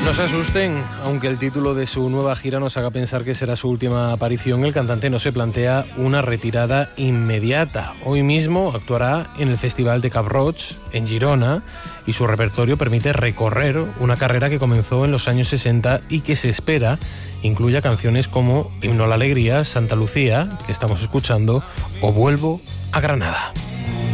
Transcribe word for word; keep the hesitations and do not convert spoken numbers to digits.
No se asusten, aunque el título de su nueva gira nos haga pensar que será su última aparición, el cantante no se plantea una retirada inmediata. Hoy mismo actuará en el Festival de Cap Roig, en Girona, y su repertorio permite recorrer una carrera que comenzó en los años sesenta y que se espera incluya canciones como Himno a la Alegría, Santa Lucía, que estamos escuchando, o Vuelvo a Granada.